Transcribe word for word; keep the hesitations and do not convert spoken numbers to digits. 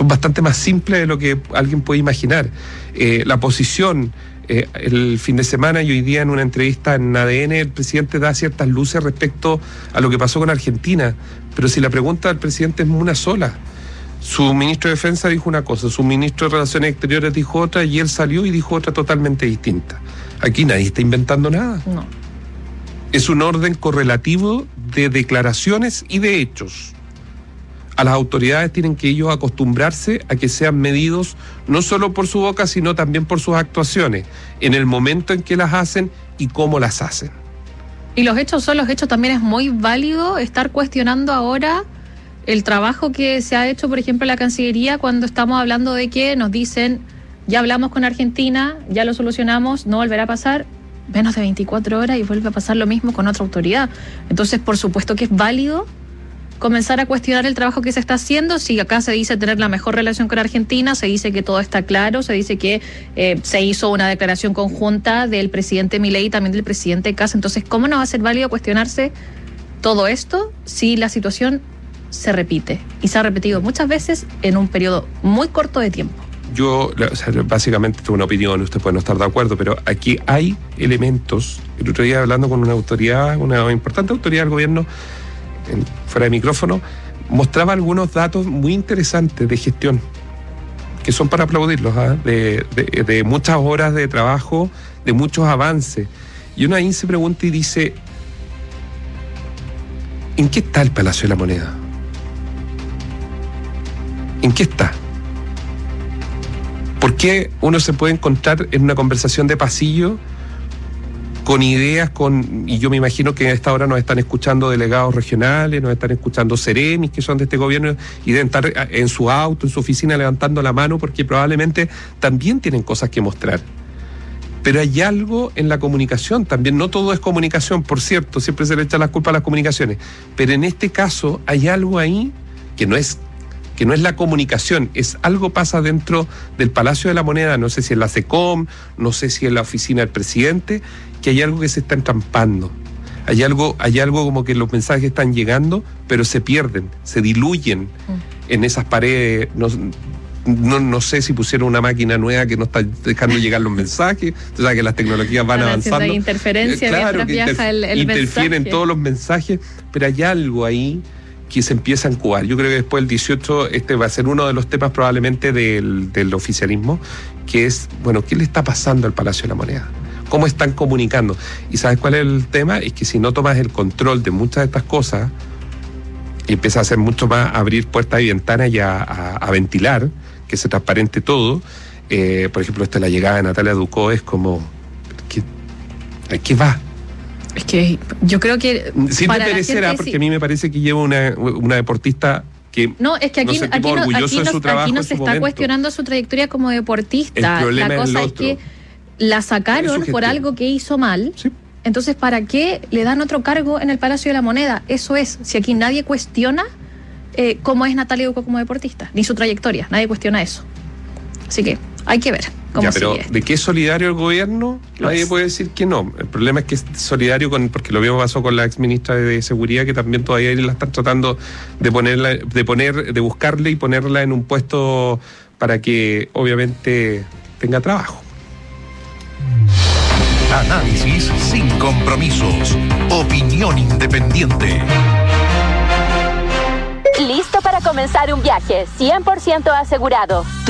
son bastante más simples de lo que alguien puede imaginar. Eh, la posición, eh, el fin de semana y hoy día en una entrevista en A D N, el presidente da ciertas luces respecto a lo que pasó con Argentina, pero si la pregunta del presidente es una sola. Su ministro de Defensa dijo una cosa, su ministro de Relaciones Exteriores dijo otra, y él salió y dijo otra totalmente distinta. Aquí nadie está inventando nada. No. Es un orden correlativo de declaraciones y de hechos. A las autoridades tienen que ellos acostumbrarse a que sean medidos no solo por su boca, sino también por sus actuaciones, en el momento en que las hacen y cómo las hacen. Y los hechos son los hechos. También es muy válido estar cuestionando ahora el trabajo que se ha hecho, por ejemplo, en la Cancillería, cuando estamos hablando de que nos dicen, ya hablamos con Argentina, ya lo solucionamos, no volverá a pasar. Menos de veinticuatro horas y vuelve a pasar lo mismo con otra autoridad. Entonces, por supuesto que es válido comenzar a cuestionar el trabajo que se está haciendo. Si acá se dice tener la mejor relación con Argentina, se dice que todo está claro, se dice que eh, se hizo una declaración conjunta del presidente Milei y también del presidente Kast. Entonces, ¿cómo no va a ser válido cuestionarse todo esto si la situación se repite? Y se ha repetido muchas veces en un periodo muy corto de tiempo. Yo, o sea, básicamente tengo una opinión, usted puede no estar de acuerdo, pero aquí hay elementos. El otro día hablando con una autoridad, una importante autoridad del gobierno, en, fuera de micrófono, mostraba algunos datos muy interesantes de gestión, que son para aplaudirlos, ¿eh? de, de, de muchas horas de trabajo, de muchos avances. Y uno ahí se pregunta y dice, ¿en qué está el Palacio de la Moneda? ¿En qué está? ¿Por qué uno se puede encontrar en una conversación de pasillo con ideas, con y yo me imagino que a esta hora nos están escuchando delegados regionales, nos están escuchando seremis que son de este gobierno y deben estar en su auto, en su oficina levantando la mano porque probablemente también tienen cosas que mostrar? Pero hay algo en la comunicación también, no todo es comunicación, por cierto, siempre se le echa la culpa a las comunicaciones, pero en este caso hay algo ahí que no es que no es la comunicación, es algo pasa dentro del Palacio de la Moneda, no sé si es la SECOM, no sé si es la oficina del presidente, que hay algo que se está entrampando. Hay algo, hay algo como que los mensajes están llegando, pero se pierden, se diluyen mm. en esas paredes. No, no, no sé si pusieron una máquina nueva que no está dejando llegar los mensajes. Tú sabes que las tecnologías van Están avanzando. Hay interferencia, eh, claro, que viaja el, el interfieren mensaje. todos los mensajes, pero hay algo ahí que se empieza a incubar. Yo creo que después del dieciocho este va a ser uno de los temas probablemente del, del oficialismo, que es, bueno, ¿qué le está pasando al Palacio de la Moneda? ¿Cómo están comunicando? ¿Y sabes cuál es el tema? Es que si no tomas el control de muchas de estas cosas y empiezas a hacer mucho más, a abrir puertas y ventanas y a, a, a ventilar, que se transparente todo, eh, por ejemplo, esta la llegada de Natalia Ducó es como, ¿qué, ¿a qué va? Es que yo creo que sin desmerecer, porque sí. A mí me parece que lleva una, una deportista que no, es que aquí no, aquí no, aquí no, su aquí no se está momento. cuestionando su trayectoria como deportista. El la cosa es, es que la sacaron por algo que hizo mal. Sí. Entonces, ¿para qué le dan otro cargo en el Palacio de la Moneda? Eso es, si aquí nadie cuestiona eh, cómo es Natalia Ducó como deportista, ni su trayectoria, nadie cuestiona eso. Así que hay que ver. Ya, pero ¿de qué es solidario el gobierno? Nadie puede decir que no. El problema es que es solidario con, porque lo mismo pasó con la ex ministra de Seguridad, que también todavía la están tratando de ponerla, de poner, de buscarle y ponerla en un puesto para que obviamente tenga trabajo. Análisis sin compromisos. Opinión independiente. Listo para comenzar un viaje cien por ciento asegurado.